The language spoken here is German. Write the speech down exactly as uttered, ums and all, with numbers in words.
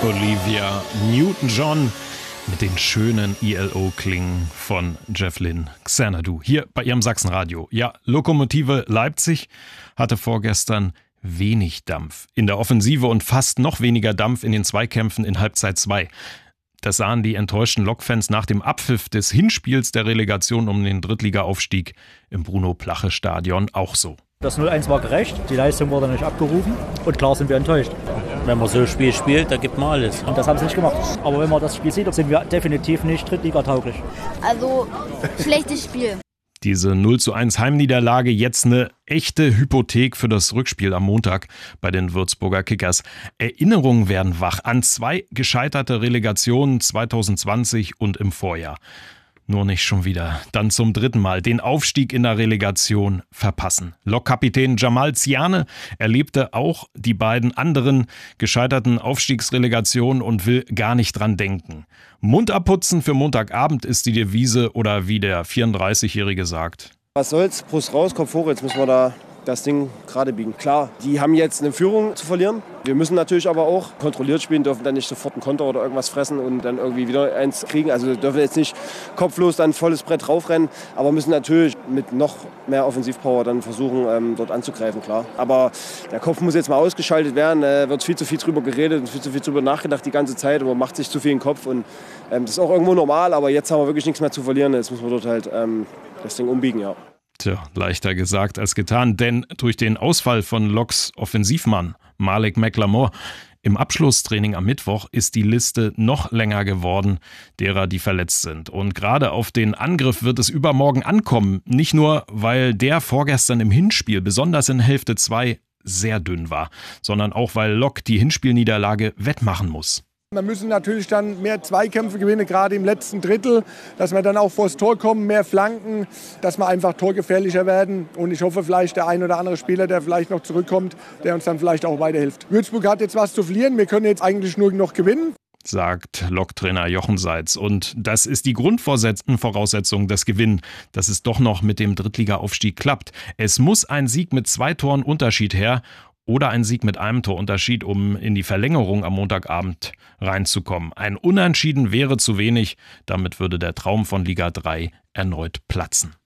Olivia Newton-John mit den schönen I L O-Klingen von Jefflin Xanadu hier bei ihrem Sachsenradio. Ja, Lokomotive Leipzig hatte vorgestern wenig Dampf in der Offensive und fast noch weniger Dampf in den Zweikämpfen in Halbzeit zwei. Das sahen die enttäuschten Lokfans nach dem Abpfiff des Hinspiels der Relegation um den Drittliga-Aufstieg im Bruno-Plache-Stadion auch so. Das null eins war gerecht, die Leistung wurde nicht abgerufen und klar sind wir enttäuscht. Wenn man so ein Spiel spielt, da gibt man alles. Und das haben sie nicht gemacht. Aber wenn man das Spiel sieht, sind wir definitiv nicht Drittliga-tauglich. Also, schlechtes Spiel. Diese null zu eins Heimniederlage jetzt eine echte Hypothek für das Rückspiel am Montag bei den Würzburger Kickers. Erinnerungen werden wach an zwei gescheiterte Relegationen zwanzig zwanzig und im Vorjahr. Nur nicht schon wieder. Dann zum dritten Mal den Aufstieg in der Relegation verpassen. Lokkapitän Jamal Ziane erlebte auch die beiden anderen gescheiterten Aufstiegsrelegationen und will gar nicht dran denken. Mund abputzen für Montagabend ist die Devise oder wie der vierunddreißigjährige sagt. Was soll's, Brust raus, Kopf hoch, jetzt müssen wir da das Ding gerade biegen. Klar, die haben jetzt eine Führung zu verlieren. Wir müssen natürlich aber auch kontrolliert spielen, dürfen dann nicht sofort ein Konter oder irgendwas fressen und dann irgendwie wieder eins kriegen. Also wir dürfen jetzt nicht kopflos dann volles Brett raufrennen, aber müssen natürlich mit noch mehr Offensivpower dann versuchen, ähm, dort anzugreifen, klar. Aber der Kopf muss jetzt mal ausgeschaltet werden, äh, wird viel zu viel drüber geredet und viel zu viel drüber nachgedacht die ganze Zeit und man macht sich zu viel in den Kopf und ähm, das ist auch irgendwo normal, aber jetzt haben wir wirklich nichts mehr zu verlieren. Jetzt müssen wir dort halt ähm, das Ding umbiegen, ja. Tja, leichter gesagt als getan, denn durch den Ausfall von Loks Offensivmann Malik McLemore im Abschlusstraining am Mittwoch ist die Liste noch länger geworden, derer, die verletzt sind. Und gerade auf den Angriff wird es übermorgen ankommen, nicht nur, weil der vorgestern im Hinspiel, besonders in Hälfte zwei, sehr dünn war, sondern auch, weil Lok die Hinspielniederlage wettmachen muss. Wir müssen natürlich dann mehr Zweikämpfe gewinnen, gerade im letzten Drittel, dass wir dann auch vors Tor kommen, mehr Flanken, dass wir einfach torgefährlicher werden. Und ich hoffe vielleicht der ein oder andere Spieler, der vielleicht noch zurückkommt, der uns dann vielleicht auch weiterhilft. Würzburg hat jetzt was zu verlieren, wir können jetzt eigentlich nur noch gewinnen, sagt Lok-Trainer Jochen Seitz. Und das ist die Grundvoraussetzung des Gewinn, dass es doch noch mit dem Drittliga-Aufstieg klappt. Es muss ein Sieg mit zwei Toren Unterschied her oder ein Sieg mit einem Torunterschied, um in die Verlängerung am Montagabend reinzukommen. Ein Unentschieden wäre zu wenig, damit würde der Traum von Liga drei erneut platzen.